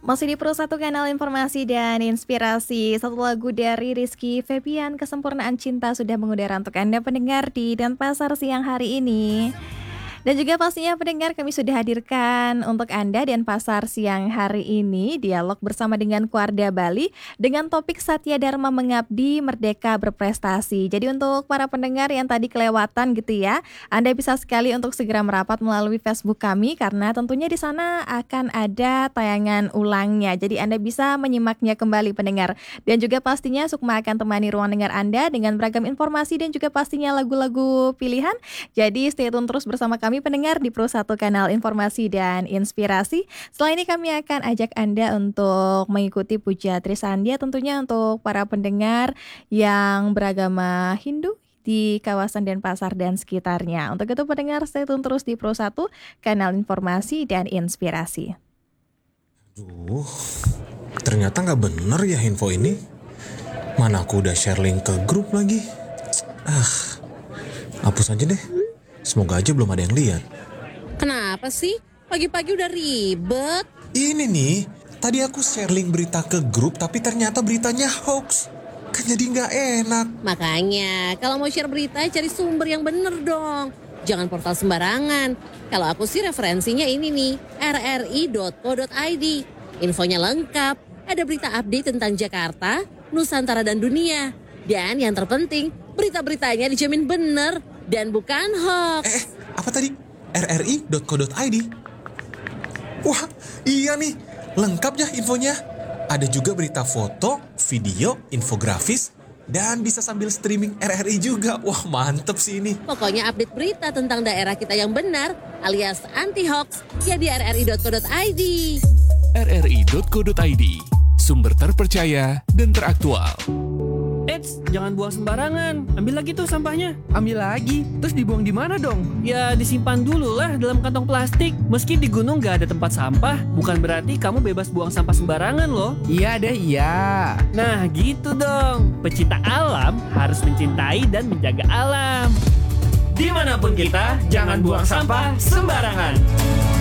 Masih di Pro 1 Kanal Informasi dan Inspirasi. Satu lagu dari Rizky Febian, Kesempurnaan Cinta, sudah mengudara untuk Anda pendengar di Denpasar siang hari ini. Dan juga pastinya pendengar, kami sudah hadirkan untuk Anda Denpasar siang hari ini dialog bersama dengan Kuarda Bali dengan topik Satya Dharma Mengabdi, Merdeka Berprestasi. Jadi untuk para pendengar yang tadi kelewatan gitu ya, Anda bisa sekali untuk segera merapat melalui Facebook kami karena tentunya di sana akan ada tayangan ulangnya. Jadi Anda bisa menyimaknya kembali pendengar. Dan juga pastinya Sukma akan temani ruang dengar Anda dengan beragam informasi dan juga pastinya lagu-lagu pilihan. Jadi stay tune terus bersama kami pendengar di Pro 1 Kanal Informasi dan Inspirasi. Setelah ini kami akan ajak Anda untuk mengikuti puja Trisandia tentunya untuk para pendengar yang beragama Hindu di kawasan Denpasar dan sekitarnya. Untuk itu pendengar stay tune terus di Pro 1 Kanal Informasi dan Inspirasi. Aduh, ternyata nggak bener ya info ini. Mana aku udah share link ke grup lagi. Hapus aja deh. Semoga aja belum ada yang lihat. Kenapa sih? Pagi-pagi udah ribet. Ini nih, tadi aku share link berita ke grup tapi ternyata beritanya hoax. Kan jadi nggak enak. Makanya, kalau mau share berita cari sumber yang bener dong. Jangan portal sembarangan. Kalau aku sih referensinya ini nih, rri.co.id. Infonya lengkap, ada berita update tentang Jakarta, Nusantara dan dunia. Dan yang terpenting, berita-beritanya dijamin bener dan bukan hoax. Apa tadi? rri.co.id. Wah, iya nih. Lengkap ya infonya. Ada juga berita foto, video, infografis, dan bisa sambil streaming RRI juga. Wah, mantep sih ini. Pokoknya update berita tentang daerah kita yang benar alias anti hoax ya di rri.co.id. rri.co.id, sumber terpercaya dan teraktual. Eits, jangan buang sembarangan. Ambil lagi tuh sampahnya. Ambil lagi? Terus dibuang di mana dong? Ya disimpan dulu lah dalam kantong plastik. Meski di gunung gak ada tempat sampah, bukan berarti kamu bebas buang sampah sembarangan loh. Iya deh, iya. Nah gitu dong. Pecinta alam harus mencintai dan menjaga alam. Dimanapun kita, jangan buang sampah sembarangan.